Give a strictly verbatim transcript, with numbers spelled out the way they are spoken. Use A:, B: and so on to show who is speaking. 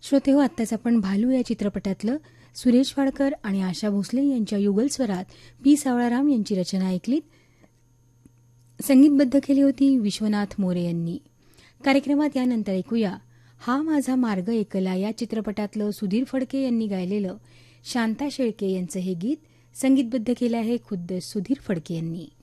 A: श्रोते हो, आत्ताच आपण भालू या चित्रपटातलं सुरेश वाडकर आणि आशा भोसले यांच्या युगल स्वरात पी सावळाराम यांची रचना ऐकलीत. संगीतबद्ध केली होती विश्वनाथ मोरे यांनी. कार्यक्रमात यानंतर ऐकूया हा माझा मार्ग एकला या चित्रपटातलं सुधीर फडके यांनी गायलेलं शांता शेळके यांचं हे गीत संगीतबद्ध केलं आहे खुद्द सुधीर फडके यांनी.